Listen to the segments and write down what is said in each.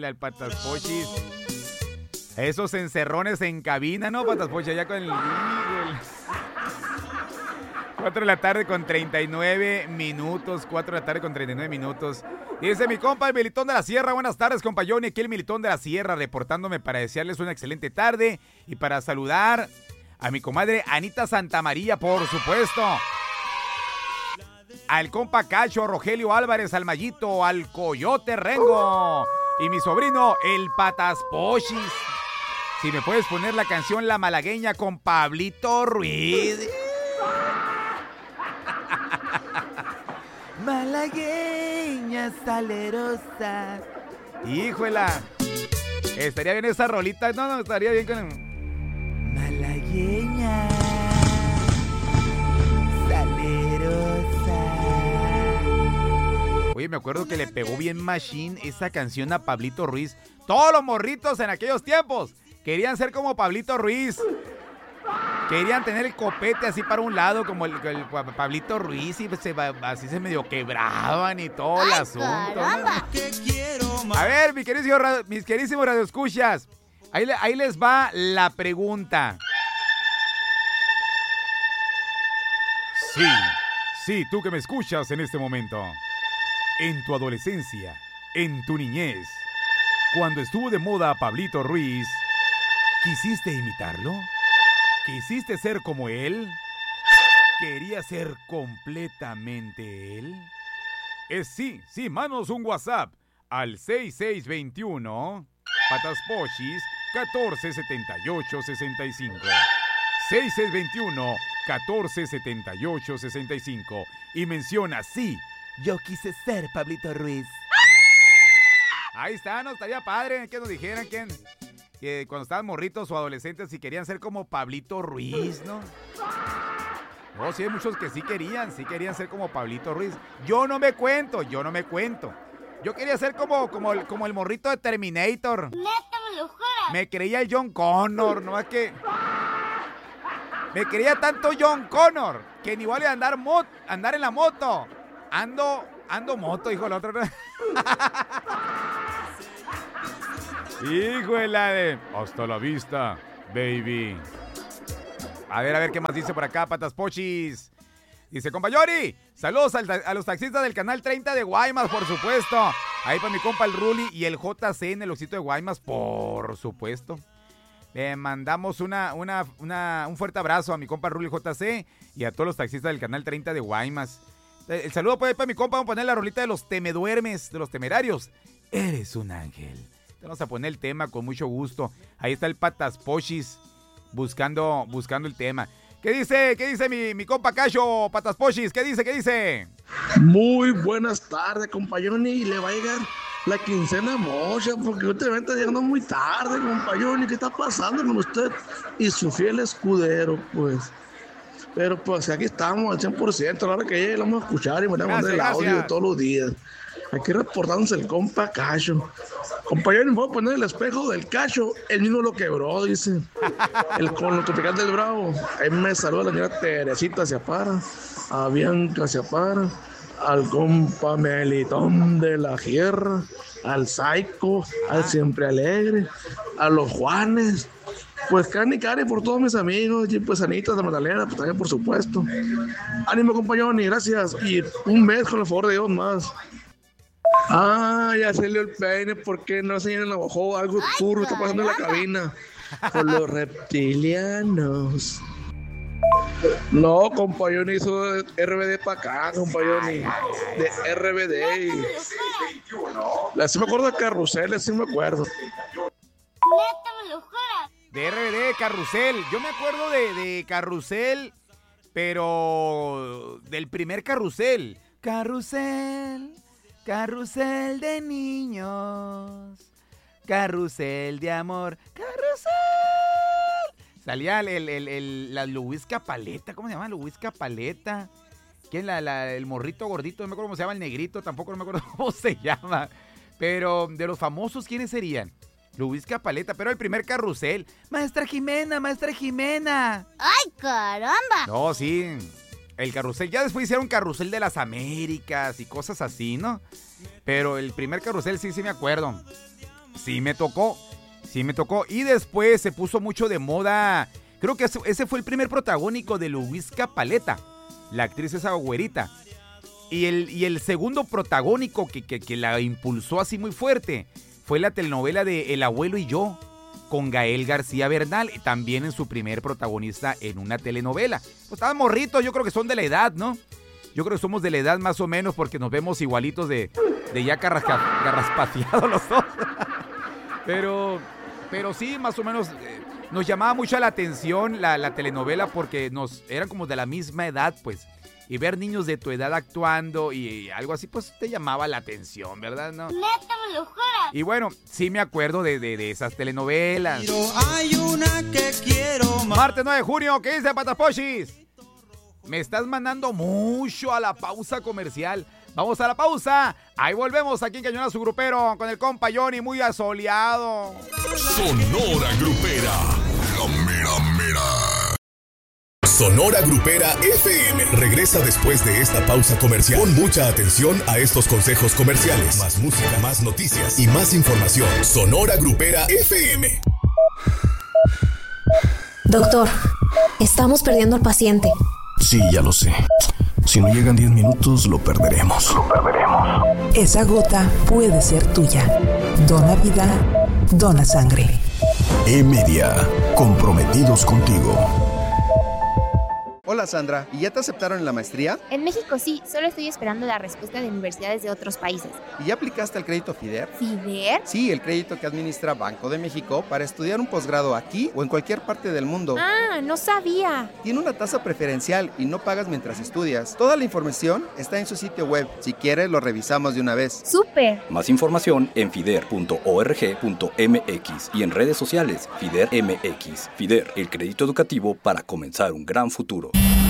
el Patas Pochis. Esos encerrones en cabina, ¿no, Patas Pochis? Allá con el 4 de la tarde con 39 minutos. 4 de la tarde con 39 minutos. Dice mi compa, el Militón de la Sierra. Buenas tardes, compa Johnny. Aquí el Militón de la Sierra reportándome para desearles una excelente tarde y para saludar a mi comadre Anita Santamaría, por supuesto. Al compa Cacho, Rogelio Álvarez, al Mayito, al Coyote Rengo y mi sobrino, el Patas Pochis. Si me puedes poner la canción La Malagueña con Pablito Ruiz. Malagueña salerosa. Híjola. Estaría bien esa rolita. No, estaría bien con... Malagueña salerosa. Oye, me acuerdo que le pegó bien machine esa canción a Pablito Ruiz. Todos los morritos en aquellos tiempos querían ser como Pablito Ruiz. Querían tener el copete así para un lado como el Pablito Ruiz y así se medio quebraban y todo el asunto, ¿no? A ver, mis queridísimos radioescuchas, ahí les va la pregunta. Sí, tú que me escuchas en este momento. En tu adolescencia, en tu niñez, cuando estuvo de moda Pablito Ruiz, ¿quisiste imitarlo? ¿Quisiste ser como él? ¿Querías ser completamente él? Sí, mándanos un WhatsApp al 6621 Patas Pochis 147865. 6621 147865 y menciona sí, yo quise ser Pablito Ruiz. Ahí está, no estaría padre que nos dijeran que cuando estaban morritos o adolescentes si querían ser como Pablito Ruiz, ¿no? No, sí hay muchos que sí querían ser como Pablito Ruiz. Yo no me cuento. Yo quería ser como el morrito de Terminator. ¿Neta me lo juras? Me creía el John Connor, no es que... Me creía tanto John Connor que ni vale andar en la moto. Ando moto, hijo, la otra. Hijo de la de... Hasta la vista, baby. A ver qué más dice por acá, Patas Pochis. Dice, compa Yori, saludos a los taxistas del canal 30 de Guaymas, por supuesto. Ahí para mi compa el Ruli y el JC en el Osito de Guaymas, por supuesto. Le mandamos un fuerte abrazo a mi compa Ruli JC y a todos los taxistas del canal 30 de Guaymas. El saludo puede para mi compa, vamos a poner la rolita de los Temeduermes, de los Temerarios. Eres un ángel. Vamos a poner el tema con mucho gusto. Ahí está el Patas Pochis buscando el tema. ¿Qué dice mi compa Cacho, Patas Pochis? ¿Qué dice? Muy buenas tardes, compa Johnny. Le va a llegar la quincena mocha porque últimamente está llegando muy tarde, compa Johnny. ¿Qué está pasando con usted y su fiel escudero, pues? Pero pues aquí estamos al 100%. A la hora que llegue lo vamos a escuchar y me vamos a mandar el audio de todos los días. Aquí reportándose el compa Cacho. Compañero, me voy a poner el espejo del Cacho. Él mismo lo quebró, dice. Con lo tropical del Bravo. Ahí me saluda la señora Teresita Ciapara, a Bianca Ciapara, al compa Melitón de la Sierra, al Saico, al Siempre Alegre, a los Juanes. Pues Cani por todos mis amigos, y pues Anita de Magdalena, pues también por supuesto. Ánimo, compañero, y gracias. Y un mes con el favor de Dios más. Ya salió el peine, ¿por qué no se enojó? Algo turbo está pasando en la cabina con los reptilianos. No, compañero, hizo RBD para acá, compañero, de RBD. Sí me acuerdo de Carrusel, sí me acuerdo. ¿Neta me lo juras? De RBD, Carrusel. Yo me acuerdo de Carrusel, pero del primer Carrusel. Carrusel de niños, carrusel de amor, carrusel. Salía la Luisca Paleta, ¿cómo se llama? Luisca Paleta. ¿Quién? El morrito gordito, no me acuerdo cómo se llama, el negrito, tampoco no me acuerdo cómo se llama. Pero de los famosos, ¿quiénes serían? Luisca Paleta, pero el primer Carrusel. Maestra Jimena. ¡Ay, caramba! No, sí. El Carrusel, ya después hicieron Carrusel de las Américas y cosas así, ¿no? Pero el primer Carrusel sí me acuerdo. sí me tocó. Y después se puso mucho de moda. Creo que ese fue el primer protagónico de Luisca Paleta, la actriz esa güerita. Y el segundo protagónico que la impulsó así muy fuerte fue la telenovela de El abuelo y yo, con Gael García Bernal, también en su primer protagonista en una telenovela. Pues estaban morritos, yo creo que son de la edad, ¿no? Yo creo que somos de la edad más o menos porque nos vemos igualitos de ya carraspateados los dos. Pero sí, más o menos nos llamaba mucho la atención la telenovela porque eran como de la misma edad, pues. Y ver niños de tu edad actuando y algo así, pues te llamaba la atención, ¿verdad? ¿No? Neta, me lo juras. Y bueno, sí me acuerdo de esas telenovelas. Pero hay una que quiero más. Martes 9 de junio, ¿qué dice Patapochis? Me estás mandando mucho a la pausa comercial. Vamos a la pausa. Ahí volvemos aquí en Cañonazo Grupero con el compa Johnny, muy asoleado. Sonora Grupera. La mera. Sonora Grupera FM regresa después de esta pausa comercial. Pon mucha atención a estos consejos comerciales. Más música, más noticias y más información. Sonora Grupera FM. Doctor, estamos perdiendo al paciente. Sí, ya lo sé. Si no llegan 10 minutos, lo perderemos. Esa gota puede ser tuya. Dona vida, dona sangre. E-Media, comprometidos contigo. Hola Sandra, ¿y ya te aceptaron en la maestría? En México sí, solo estoy esperando la respuesta de universidades de otros países. ¿Y ya aplicaste al crédito FIDER? ¿FIDER? Sí, el crédito que administra Banco de México para estudiar un posgrado aquí o en cualquier parte del mundo. Ah, no sabía. Tiene una tasa preferencial y no pagas mientras estudias. Toda la información está en su sitio web. Si quieres, lo revisamos de una vez. ¡Súper! Más información en fider.org.mx y en redes sociales FIDER MX. FIDER, el crédito educativo para comenzar un gran futuro.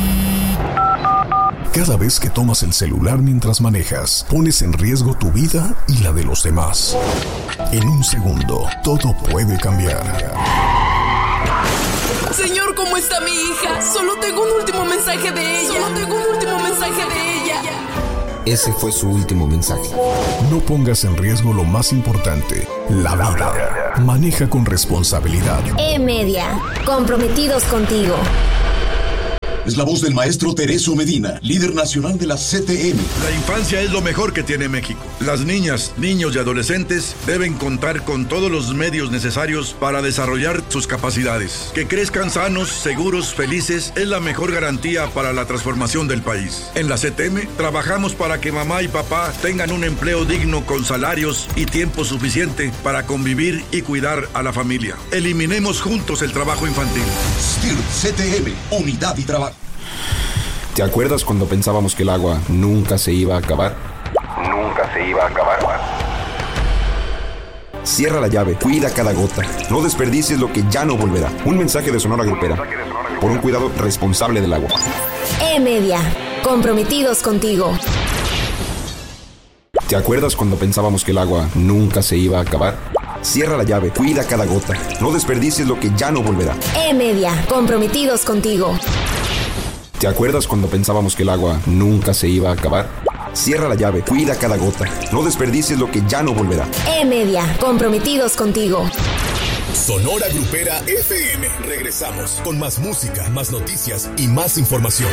Cada vez que tomas el celular mientras manejas, pones en riesgo tu vida y la de los demás. En un segundo, todo puede cambiar. Señor, ¿cómo está mi hija? Solo tengo un último mensaje de ella. Ese fue su último mensaje. No pongas en riesgo lo más importante, la vida. Maneja con responsabilidad. E-Media, comprometidos contigo. Es la voz del maestro Tereso Medina, líder nacional de la CTM. La infancia es lo mejor que tiene México. Las niñas, niños y adolescentes deben contar con todos los medios necesarios para desarrollar sus capacidades. Que crezcan sanos, seguros, felices es la mejor garantía para la transformación del país. En la CTM trabajamos para que mamá y papá tengan un empleo digno con salarios y tiempo suficiente para convivir y cuidar a la familia. Eliminemos juntos el trabajo infantil. STIR CTM, unidad y trabajo. ¿Te acuerdas cuando pensábamos que el agua nunca se iba a acabar? Cierra la llave, cuida cada gota. No desperdicies lo que ya no volverá. Un mensaje de Sonora Grupera. Por un cuidado responsable del agua. E-Media, comprometidos contigo. ¿Te acuerdas cuando pensábamos que el agua nunca se iba a acabar? Cierra la llave, cuida cada gota. No desperdicies lo que ya no volverá. E-Media, comprometidos contigo. ¿Te acuerdas cuando pensábamos que el agua nunca se iba a acabar? Cierra la llave, cuida cada gota. No desperdicies lo que ya no volverá. E-Media, comprometidos contigo. Sonora Grupera FM. Regresamos con más música, más noticias y más información.